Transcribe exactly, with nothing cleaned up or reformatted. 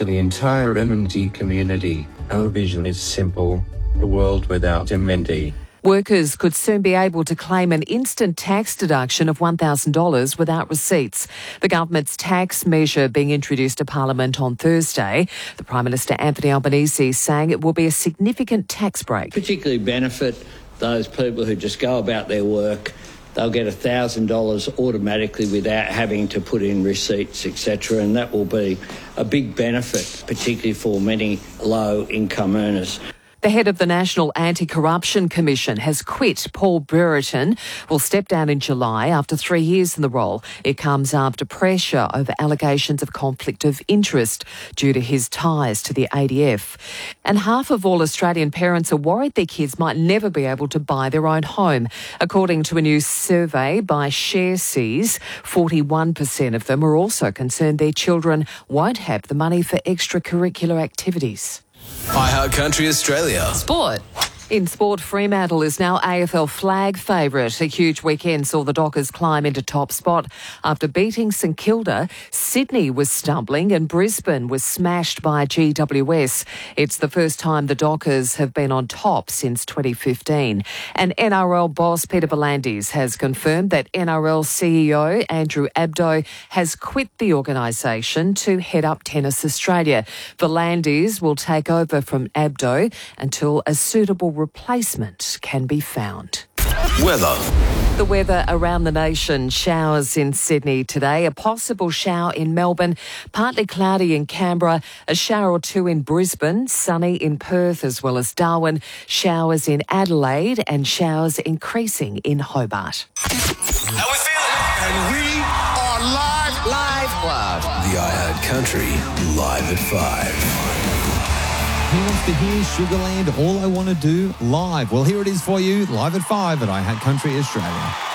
to the entire M and D community. Our vision is simple: a world without M and D. Workers could soon be able to claim an instant tax deduction of one thousand dollars without receipts. The government's tax measure being introduced to Parliament on Thursday. The Prime Minister Anthony Albanese is saying it will be a significant tax break. Particularly benefit those people who just go about their work. They'll get one thousand dollars automatically without having to put in receipts, et cetera, and that will be a big benefit, particularly for many low-income earners. The head of the National Anti-Corruption Commission has quit. Paul Brereton will step down in July after three years in the role. It comes after pressure over allegations of conflict of interest due to his ties to the A D F. And half of all Australian parents are worried their kids might never be able to buy their own home. According to a new survey by ShareSeas, forty-one percent of them are also concerned their children won't have the money for extracurricular activities. iHeartCountry Australia. Sport. In sport, Fremantle is now A F L flag favourite. A huge weekend saw the Dockers climb into top spot. After beating St Kilda, Sydney was stumbling and Brisbane was smashed by G W S. It's the first time the Dockers have been on top since twenty fifteen. And N R L boss Peter V'landys has confirmed that N R L C E O Andrew Abdo has quit the organisation to head up Tennis Australia. V'landys will take over from Abdo until a suitable replacement can be found. Weather. The weather around the nation. Showers in Sydney today, a possible shower in Melbourne, partly cloudy in Canberra, a shower or two in Brisbane, sunny in Perth as well as Darwin, showers in Adelaide and showers increasing in Hobart. How we feeling? And we are live, live, live. The iHeartCountry Live at five. Who wants to hear Sugarland All I Want to Do live? Well, here it is for you, live at five at iHeartCountry Australia.